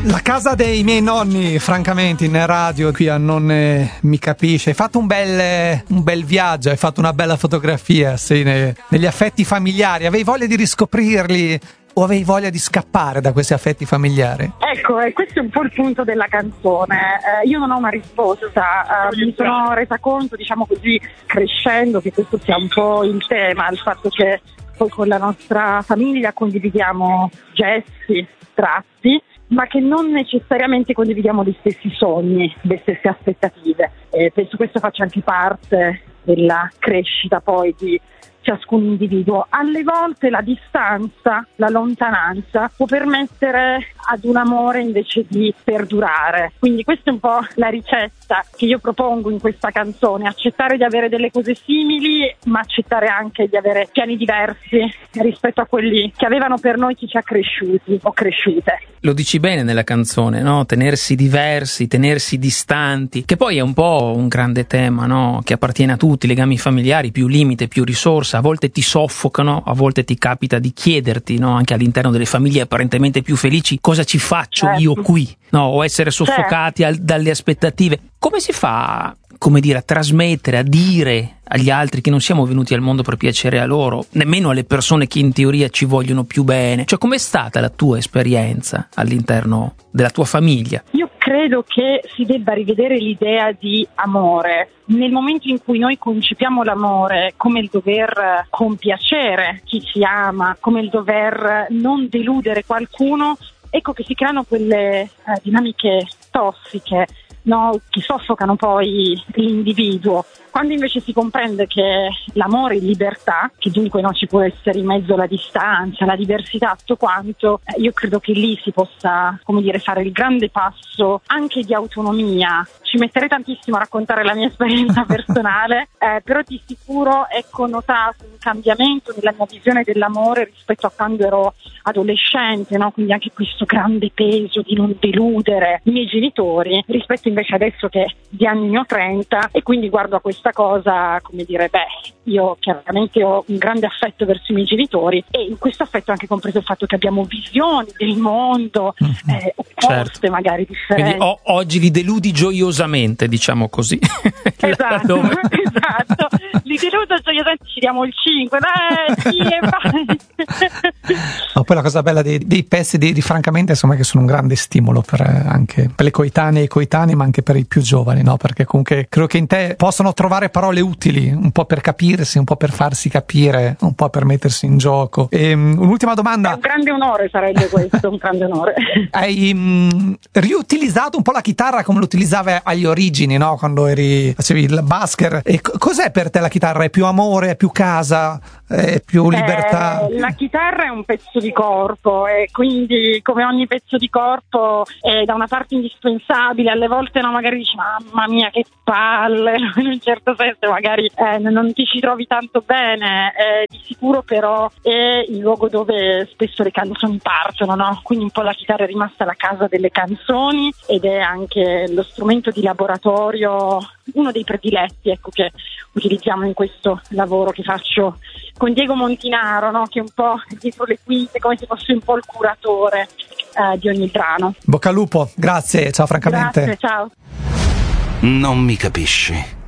La casa dei miei nonni, francamente, in radio qui a Non mi capisce. Hai fatto un bel viaggio, hai fatto una bella fotografia, sì, negli affetti familiari. Avevi voglia di riscoprirli o avevi voglia di scappare da questi affetti familiari? Ecco, questo è un po' il punto della canzone. Io non ho una risposta, mi sono resa conto, diciamo così, crescendo, che questo sia un po' il tema, il fatto che poi con la nostra famiglia condividiamo gesti, tratti, ma che non necessariamente condividiamo gli stessi sogni, le stesse aspettative. Penso questo faccia anche parte della crescita poi di ciascun individuo. Alle volte la distanza, la lontananza può permettere ad un amore invece di perdurare. Quindi questa è un po' la ricetta che io propongo in questa canzone: accettare di avere delle cose simili, ma accettare anche di avere piani diversi rispetto a quelli che avevano per noi chi ci ha cresciuti o cresciute. Lo dici bene nella canzone, no? Tenersi diversi, tenersi distanti, che poi è un po' un grande tema, no? Che appartiene a tutti, legami familiari, più limite, più risorsa, a volte ti soffocano, a volte ti capita di chiederti, no? Anche all'interno delle famiglie apparentemente più felici, cosa ci faccio io qui, no? O essere soffocati dalle aspettative. Come si fa, come dire, a trasmettere, a dire agli altri che non siamo venuti al mondo per piacere a loro, nemmeno alle persone che in teoria ci vogliono più bene? Cioè, com'è stata la tua esperienza all'interno della tua famiglia? Io credo che si debba rivedere l'idea di amore. Nel momento in cui noi concepiamo l'amore come il dover compiacere chi ci ama, come il dover non deludere qualcuno, ecco che si creano quelle dinamiche tossiche, no, che soffocano poi l'individuo. Quando invece si comprende che l'amore è libertà, che dunque non ci può essere in mezzo la distanza, la diversità, tutto quanto, io credo che lì si possa, come dire, fare il grande passo anche di autonomia. Ci metterei tantissimo a raccontare la mia esperienza personale, però di sicuro è connotato un cambiamento nella mia visione dell'amore rispetto a quando ero adolescente, no? Quindi anche questo grande peso di non deludere i miei genitori, rispetto invece adesso che di anni ne ho 30 e quindi guardo a questa cosa come dire, io chiaramente ho un grande affetto verso i miei genitori e in questo affetto anche compreso il fatto che abbiamo visioni del mondo opposte, magari differenti. Quindi oggi li deludi gioiosamente, diciamo così. Esatto, esatto. Li deludo gioiosamente, ci diamo il 5, sì, e vai. No, poi la cosa bella dei pezzi di francamente, insomma, che sono un grande stimolo anche per le coetanee e i coetanei, ma anche per i più giovani, no? Perché comunque credo che in te possano trovare parole utili, un po' per capirsi, un po' per farsi capire, un po' per mettersi in gioco. E un'ultima domanda. È un grande onore, sarebbe questo, un grande onore. Hai riutilizzato un po' la chitarra come lo utilizzavi agli origini, no? Quando facevi il basker. E cos'è per te la chitarra? È più amore, è più casa, è più libertà? La chitarra è un pezzo di corpo e quindi come ogni pezzo di corpo è da una parte indispensabile, alle volte no, magari dici mamma mia che palle, in un certo senso magari non ti ci trovi tanto bene, di sicuro però è il luogo dove spesso le canzoni partono, no? Quindi un po' la chitarra è rimasta la casa delle canzoni ed è anche lo strumento di laboratorio, uno dei prediletti, ecco, che utilizziamo in questo lavoro che faccio con Diego Montinaro, no? Che è un po' dietro le quinte, come se fosse un po' il curatore di ogni brano. Bocca al lupo, grazie, ciao francamente. Grazie, ciao. Non mi capisci.